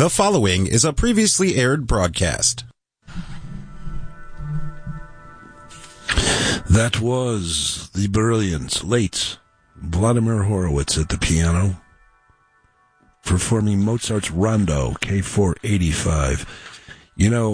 The following is a previously aired broadcast. That was the brilliant, late Vladimir Horowitz at the piano, performing Mozart's Rondo, K485. You know,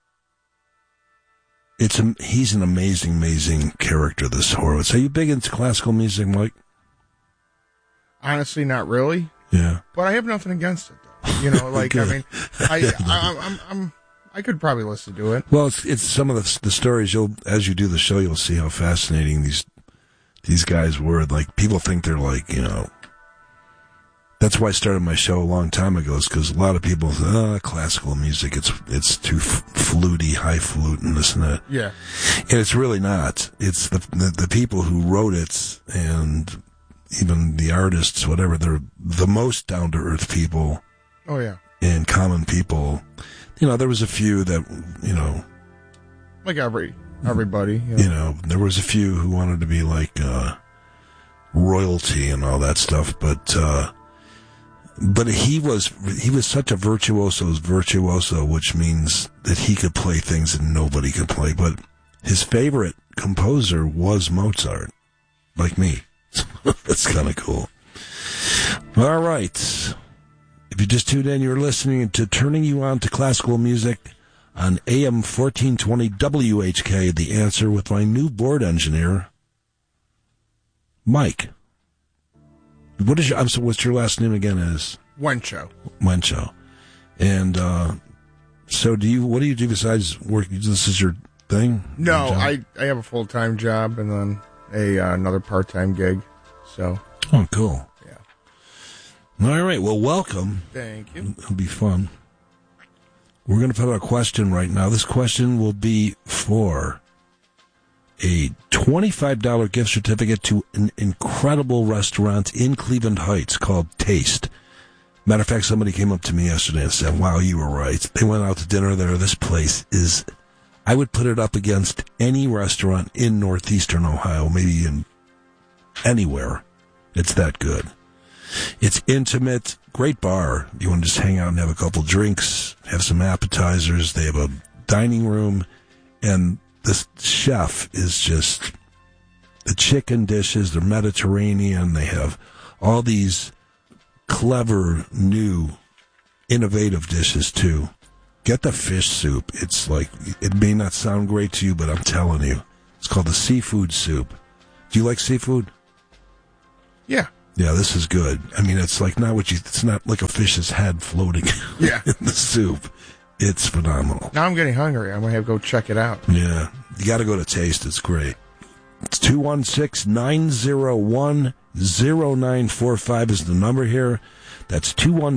he's an amazing character, this Horowitz. Are you big into classical music, Mike? Honestly, not really. Yeah. But I have nothing against it, though. You know, like, I mean, I could probably listen to it. Well, it's some of the stories, as you do the show, you'll see how fascinating these guys were. Like, people think they're like, you know, that's why I started my show a long time ago, is because a lot of people say, classical music, it's too fluty, high flute and this and that. Yeah. And it's really not. It's the people who wrote it and even the artists, whatever, they're the most down-to-earth people. Oh, yeah. And common people. You know, there was a few that, you know, like everybody. You know, there was a few who wanted to be like royalty and all that stuff, but he was such a virtuoso, which means that he could play things that nobody could play. But his favorite composer was Mozart, like me. That's kind of cool. All right. If you just tuned in, you're listening to Turning You On to Classical Music on AM 1420 WHK, The Answer, with my new board engineer, Mike. What's your last name again? Is Wencho. And so what do you do besides work? This is your thing? No, I have a full-time job and then another part-time gig. So. Oh, cool. All right, well, welcome. Thank you. It'll be fun. We're going to put out a question right now. This question will be for a $25 gift certificate to an incredible restaurant in Cleveland Heights called Taste. Matter of fact, somebody came up to me yesterday and said, wow, you were right. They went out to dinner there. This place is, I would put it up against any restaurant in northeastern Ohio, maybe in anywhere. It's that good. It's intimate, great bar. You want to just hang out and have a couple drinks, have some appetizers. They have a dining room, and this chef is just, the chicken dishes, they're Mediterranean. They have all these clever, new, innovative dishes, too. Get the fish soup. It's like, it may not sound great to you, but I'm telling you, it's called the seafood soup. Do you like seafood? Yeah. Yeah, this is good. I mean, it's like it's not like a fish's head floating in the soup. It's phenomenal. Now I'm getting hungry. I'm going to have to go check it out. Yeah. You got to go to Taste. It's great. It's 216-901-0945 is the number here. That's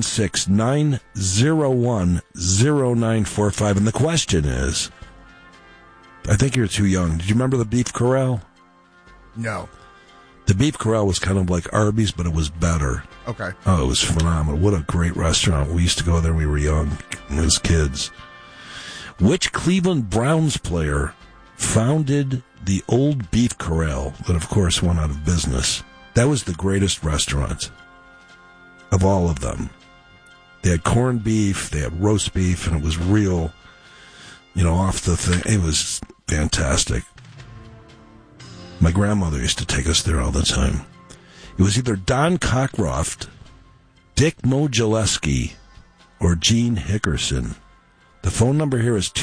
216-901-0945. And the question is, I think you're too young. Did you remember the Beef Corral? No. The Beef Corral was kind of like Arby's, but it was better. Okay. Oh, it was phenomenal. What a great restaurant. We used to go there when we were young, as kids. Which Cleveland Browns player founded the old Beef Corral that, of course, went out of business? That was the greatest restaurant of all of them. They had corned beef, they had roast beef, and it was real, off the thing. It was fantastic. My grandmother used to take us there all the time. It was either Don Cockcroft, Dick Modzelewski, or Gene Hickerson. The phone number here is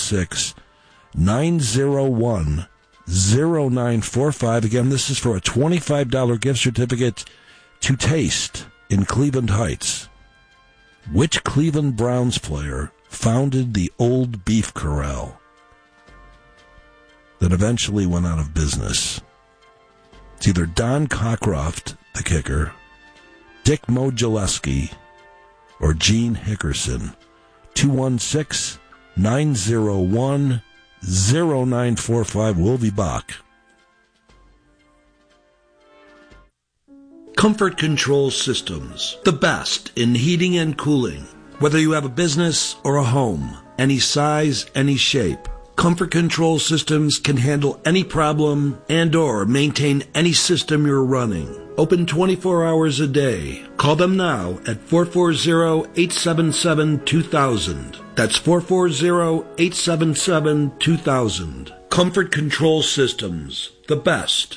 216-901-0945. Again, this is for a $25 gift certificate to Taste in Cleveland Heights. Which Cleveland Browns player founded the old Beef Corral that eventually went out of business? It's either Don Cockcroft, the kicker, Dick Modzelewski, or Gene Hickerson. 216-901-0945. We'll be back. Comfort Control Systems, the best in heating and cooling. Whether you have a business or a home, any size, any shape, Comfort Control Systems can handle any problem and or maintain any system you're running. Open 24 hours a day. Call them now at 440-877-2000. That's 440-877-2000. Comfort Control Systems, the best.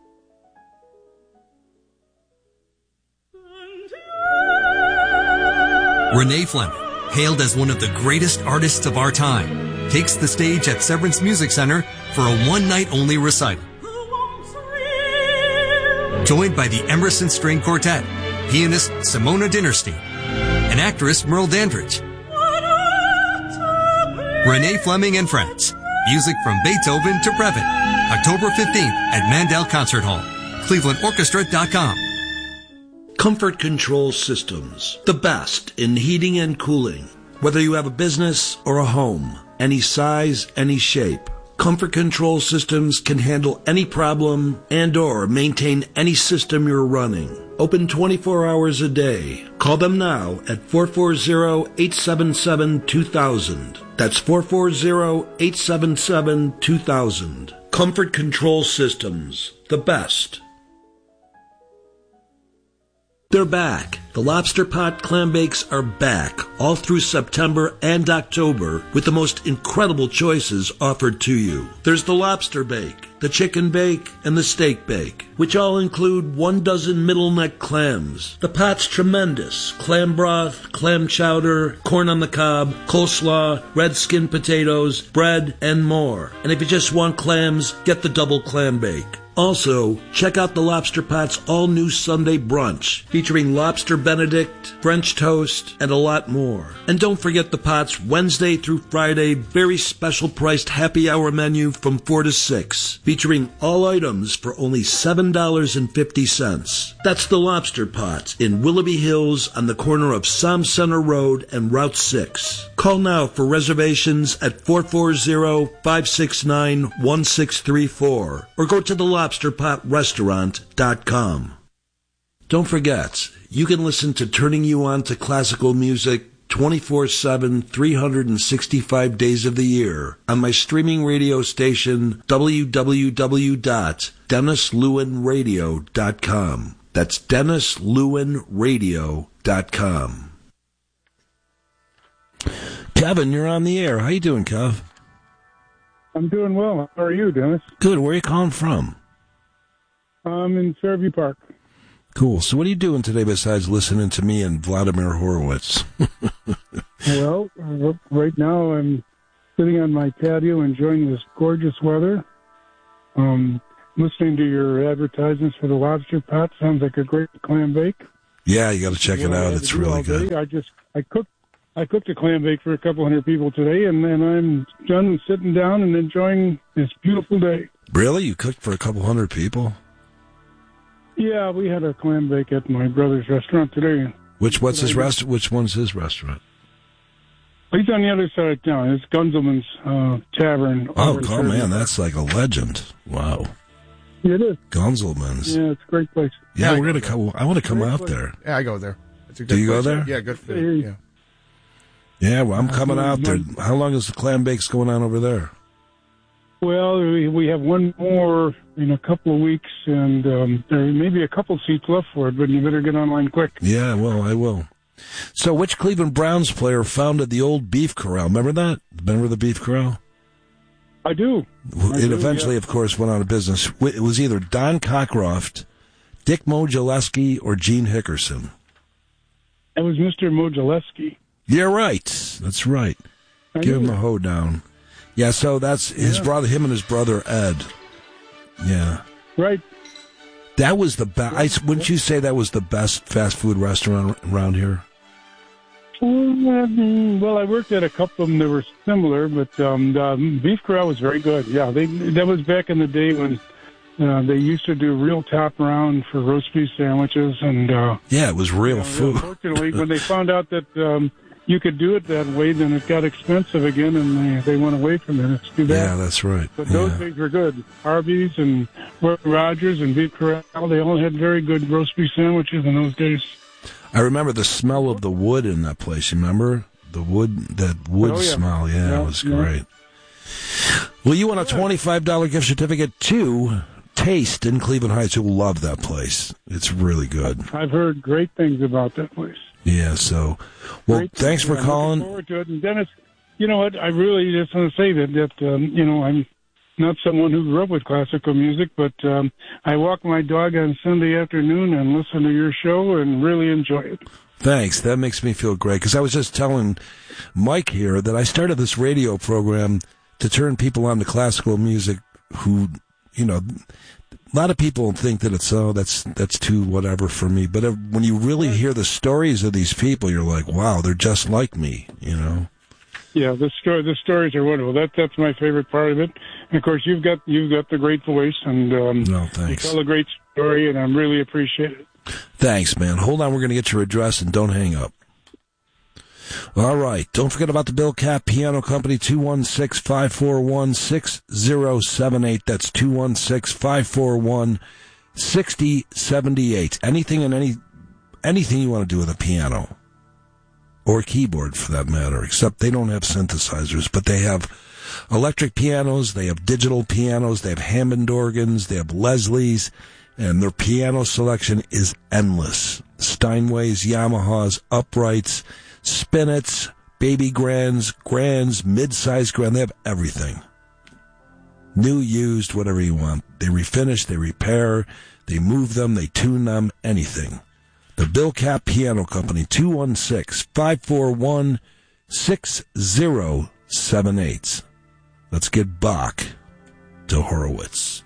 Renee Fleming, hailed as one of the greatest artists of our time, takes the stage at Severance Music Center for a one-night-only recital. Joined by the Emerson String Quartet, pianist Simona Dinnerstein, and actress Merle Dandridge. Renee Fleming and Friends. Music from Beethoven to Previn. October 15th at Mandel Concert Hall. ClevelandOrchestra.com. Comfort Control Systems, the best in heating and cooling. Whether you have a business or a home, any size, any shape, Comfort Control Systems can handle any problem and or maintain any system you're running. Open 24 hours a day. Call them now at 440-877-2000. That's 440-877-2000. Comfort Control Systems, the best. They're back. The Lobster Pot Clam Bakes are back all through September and October with the most incredible choices offered to you. There's the lobster bake, the chicken bake, and the steak bake, which all include 1 dozen middle neck clams. The pot's tremendous. Clam broth, clam chowder, corn on the cob, coleslaw, red skin potatoes, bread, and more. And if you just want clams, get the double clam bake. Also, check out the Lobster Pot's all-new Sunday brunch, featuring lobster Benedict, French toast, and a lot more. And don't forget the Pot's Wednesday through Friday very special priced happy hour menu from 4 to 6, featuring all items for only $7.50. That's the Lobster Pot in Willoughby Hills on the corner of Som Center Road and Route 6. Call now for reservations at 440-569-1634 or go to the LobsterPotRestaurant.com. Don't forget, you can listen to Turning You On to Classical Music 24/7, 365 days of the year on my streaming radio station, www.DennisLewinRadio.com. That's DennisLewinRadio.com. Kevin, you're on the air. How you doing, Kev? I'm doing well. How are you, Dennis? Good. Where are you calling from? I'm in Fairview Park. Cool. So what are you doing today besides listening to me and Vladimir Horowitz? Well, right now I'm sitting on my patio enjoying this gorgeous weather. Listening to your advertisements for the Lobster Pot. Sounds like a great clam bake. Yeah, you got to check it out. It's really good. I cooked a clam bake for a couple hundred people today, and then I'm done sitting down and enjoying this beautiful day. Really? You cooked for a couple hundred people? Yeah, we had a clam bake at my brother's restaurant today. Which one's his restaurant? He's on the other side of town. It's Gunzelman's Tavern. Oh, man, that's like a legend. Wow. It is. Gunzelman's. Yeah, it's a great place. Yeah, we're gonna come. I want to come out there. Yeah, I go there. It's a good Do you place. go there? Yeah, good food. Yeah. Yeah, well, I'm coming out there. How long is the clam bakes going on over there? Well, we have one more in a couple of weeks, and there may be a couple seats left for it, but you better get online quick. Yeah, well, I will. So which Cleveland Browns player founded the old Beef Corral? Remember that? Remember the Beef Corral? I do. It eventually, of course, went out of business. It was either Don Cockcroft, Dick Modzelewski, or Gene Hickerson. It was Mr. Modzelewski. You're right. That's right. Give him a hoedown. Yeah, so that's his brother, him and his brother Ed. Yeah. Right. That was the best. Wouldn't you say that was the best fast food restaurant around here? Well, I worked at a couple of them that were similar, but the Beef Corral was very good. Yeah, that was back in the day when they used to do real top round for roast beef sandwiches, and yeah, it was real food. Unfortunately, when they found out that you could do it that way, then it got expensive again, and they went away from it. It's too bad. Yeah, that's right. But those things were good. Harvey's and Rogers and Beef Corral, they all had very good roast beef sandwiches in those days. I remember the smell of the wood in that place. You remember the wood, smell? Yeah, it was great. Well, you want a $25 gift certificate to Taste in Cleveland Heights. You'll love that place. It's really good. I've heard great things about that place. Yeah, so, well, Great thanks for things. calling. I'm looking forward to it. And Dennis, you know what? I really just want to say that I'm not someone who grew up with classical music, but I walk my dog on Sunday afternoon and listen to your show and really enjoy it. Thanks. That makes me feel great, because I was just telling Mike here that I started this radio program to turn people on to classical music who, a lot of people think that it's, that's too whatever for me. But when you really hear the stories of these people, you're like, wow, they're just like me, Yeah, the stories are wonderful. That's my favorite part of it. And of course, you've got the great voice, and no, thanks. You tell a great story, and I really appreciate it. Thanks, man. Hold on, we're going to get your address, and don't hang up. All right. Don't forget about the Bill Kapp Piano Company, 216-541-6078. That's 216-541-6078. Anything you want to do with a piano. Or keyboard, for that matter, except they don't have synthesizers, but they have electric pianos, they have digital pianos, they have Hammond organs, they have Leslie's, and their piano selection is endless. Steinways, Yamahas, uprights, spinets, baby grands, mid-sized grand, they have everything. New, used, whatever you want. They refinish, they repair, they move them, they tune them, anything. The Bill Kapp Piano Company, 216-541-6078. Let's get back to Horowitz.